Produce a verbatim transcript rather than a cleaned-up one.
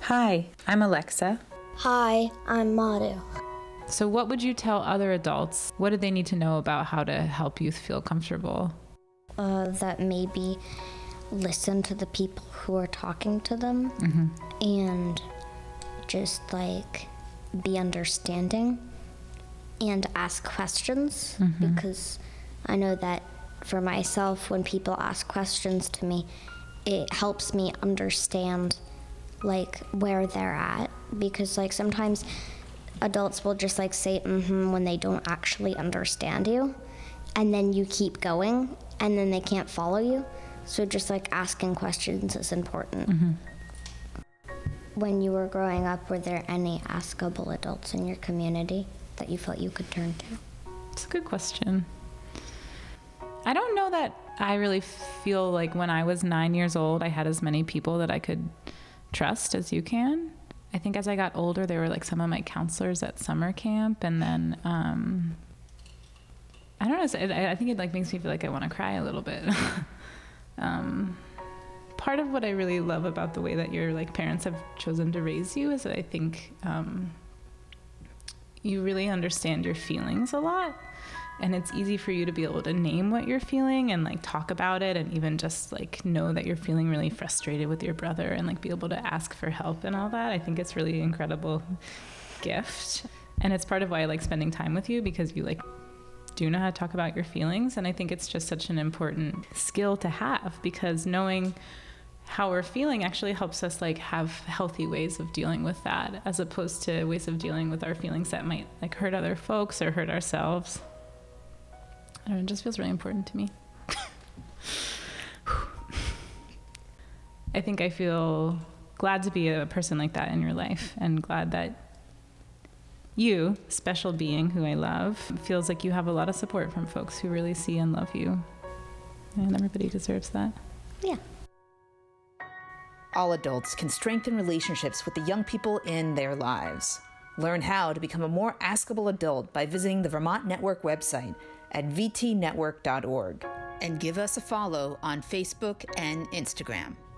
Hi, I'm Alexa. Hi, I'm Madhu. So what would you tell other adults? What do they need to know about how to help youth feel comfortable? Uh, that maybe listen to the people who are talking to them Mm-hmm. and just like be understanding and ask questions, Mm-hmm. because I know that for myself, when people ask questions to me, it helps me understand like where they're at, because like sometimes adults will just like say mm-hmm when they don't actually understand you, and then you keep going and then they can't follow you. So just like asking questions is important. Mm-hmm. When you were growing up, were there any askable adults in your community that you felt you could turn to? It's a good question. I don't know that I really feel like when I was nine years old, I had as many people that I could trust as you can. I think as I got older, they were like some of my counselors at summer camp, and then um, I don't know. I, I think it like makes me feel like I want to cry a little bit. um, part of what I really love about the way that your like parents have chosen to raise you is that I think um, you really understand your feelings a lot. And it's easy for you to be able to name what you're feeling and like talk about it, and even just like know that you're feeling really frustrated with your brother and like be able to ask for help and all that. I think it's really an incredible gift. And it's part of why I like spending time with you, because you like do know how to talk about your feelings. And I think it's just such an important skill to have, because knowing how we're feeling actually helps us like have healthy ways of dealing with that, as opposed to ways of dealing with our feelings that might like hurt other folks or hurt ourselves. I don't know, it just feels really important to me. I think I feel glad to be a person like that in your life, and glad that you, special being who I love, feels like you have a lot of support from folks who really see and love you. And everybody deserves that. Yeah. All adults can strengthen relationships with the young people in their lives. Learn how to become a more askable adult by visiting the Vermont Network website at v t network dot org. And give us a follow on Facebook and Instagram.